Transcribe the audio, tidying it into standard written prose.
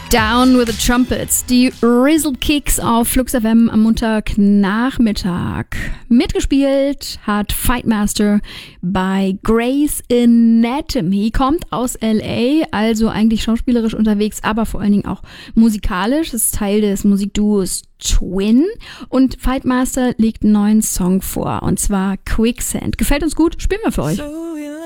Down with the Trumpets, die Rizzle Kicks auf Flux FM am Montagnachmittag. Mitgespielt hat Fightmaster bei Grey's Anatomy, kommt aus LA, also eigentlich schauspielerisch unterwegs, aber vor allen Dingen auch musikalisch. Das ist Teil des Musikduos Twin und Fightmaster legt einen neuen Song vor, und zwar Quicksand. Gefällt uns gut, spielen wir für euch.